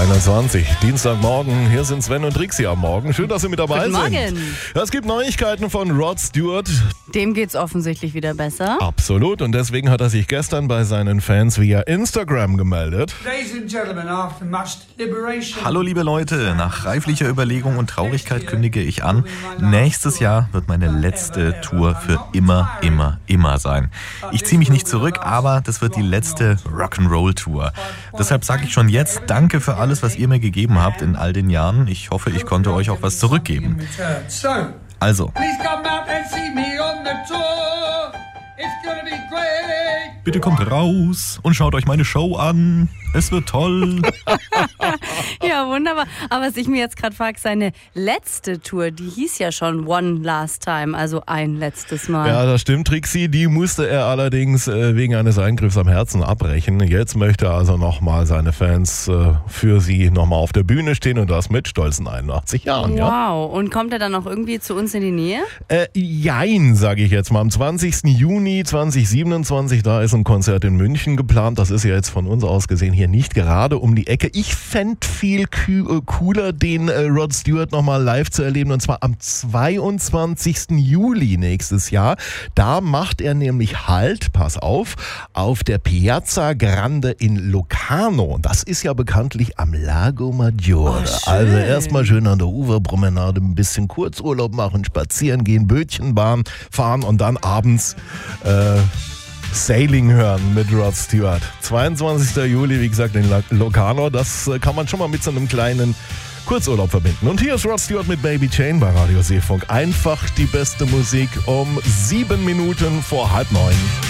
8:21 Dienstagmorgen. Hier sind Sven und Trixie am Morgen. Schön, dass Sie mit dabei sind. Guten Morgen. Es gibt Neuigkeiten von Rod Stewart. Dem geht's offensichtlich wieder besser. Absolut. Und deswegen hat er sich gestern bei seinen Fans via Instagram gemeldet. Hallo liebe Leute, nach reiflicher Überlegung und Traurigkeit kündige ich an, nächstes Jahr wird meine letzte Tour für immer sein. Ich ziehe mich nicht zurück, aber das wird die letzte Rock'n'Roll-Tour. Deshalb sage ich schon jetzt Danke für alles, was ihr mir gegeben habt in all den Jahren. Ich hoffe, ich konnte euch auch was zurückgeben. Also, bitte kommt raus und schaut euch meine Show an. Es wird toll. Ja, wunderbar. Aber was ich mir jetzt gerade frage, seine letzte Tour, die hieß ja schon One Last Time, also ein letztes Mal. Ja, das stimmt, Trixie. Die musste er allerdings wegen eines Eingriffs am Herzen abbrechen. Jetzt möchte er also nochmal seine Fans für sie nochmal auf der Bühne stehen und das mit stolzen 81 Jahren. Wow. Ja? Und kommt er dann noch irgendwie zu uns in die Nähe? Jein, sage ich jetzt mal. Am 20. Juni 2027, da ist ein Konzert in München geplant. Das ist ja jetzt von uns aus gesehen hier nicht gerade um die Ecke. Ich fände viel cooler, den Rod Stewart nochmal live zu erleben, und zwar am 22. Juli nächstes Jahr. Da macht er nämlich Halt, pass auf der Piazza Grande in Locarno. Das ist ja bekanntlich am Lago Maggiore. Also erstmal schön an der Uferpromenade ein bisschen Kurzurlaub machen, spazieren gehen, Bötchenbahn fahren und dann abends Sailing hören mit Rod Stewart. 22. Juli, wie gesagt, in Locarno. Das kann man schon mal mit so einem kleinen Kurzurlaub verbinden. Und hier ist Rod Stewart mit Baby Jane bei Radio Seefunk. Einfach die beste Musik um 7 Minuten vor 8:30.